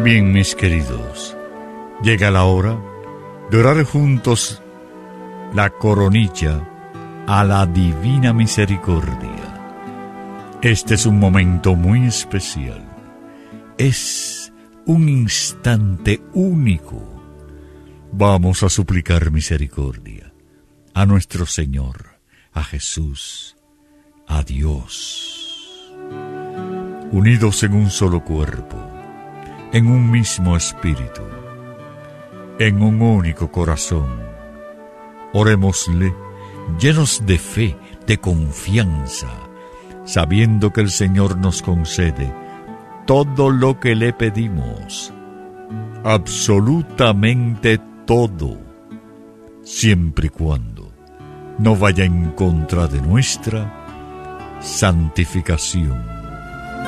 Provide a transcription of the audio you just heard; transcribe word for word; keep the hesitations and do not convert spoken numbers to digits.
Bien, mis queridos, llega la hora de orar juntos la coronilla a la Divina Misericordia. Este es un momento muy especial. Es un instante único. Vamos a suplicar misericordia a nuestro Señor, a Jesús, a Dios. Unidos en un solo cuerpo, en un mismo espíritu, en un único corazón, orémosle llenos de fe, de confianza, sabiendo que el Señor nos concede todo lo que le pedimos, absolutamente todo, siempre y cuando no vaya en contra de nuestra santificación.